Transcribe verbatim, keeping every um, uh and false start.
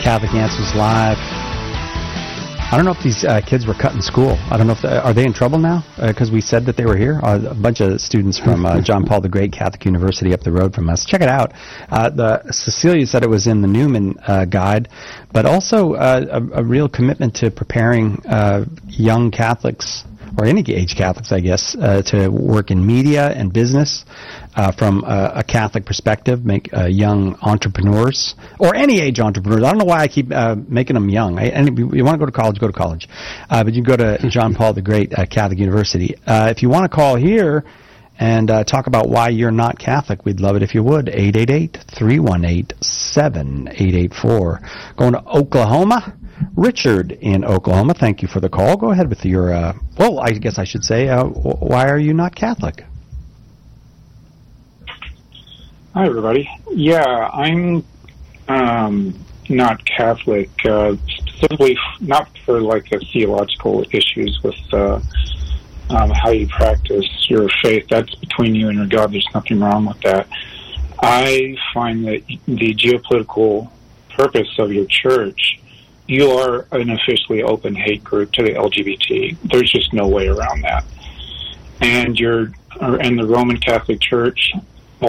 Catholic Answers Live. I don't know if these uh, kids were cut in school. I don't know if they, are they in trouble now because uh, we said that they were here. Uh, a bunch of students from uh, John Paul the Great Catholic University up the road from us. Check it out. Uh, the Cecilia said it was in the Newman uh, Guide, but also uh, a, a real commitment to preparing uh, young Catholics, or any age Catholics, I guess, uh, to work in media and business uh, from a, a Catholic perspective, make uh, young entrepreneurs, or any age entrepreneurs. I don't know why I keep uh, making them young. I, and if you want to go to college, go to college. Uh, but you can go to John Paul the Great uh, Catholic University. Uh, if you want to call here and uh, talk about why you're not Catholic, we'd love it if you would. eight eight eight, three one eight, seven eight eight four. Going to Oklahoma. Richard in Oklahoma, thank you for the call. Go ahead with your, uh, well, I guess I should say, uh, why are you not Catholic? Hi, everybody. Yeah, I'm um, not Catholic, uh, simply f- not for, like, the theological issues with uh, um, how you practice your faith. That's between you and your God. There's nothing wrong with that. I find that the geopolitical purpose of your church, you are an officially open hate group to the L G B T. There's just no way around that. And you're, and the Roman Catholic Church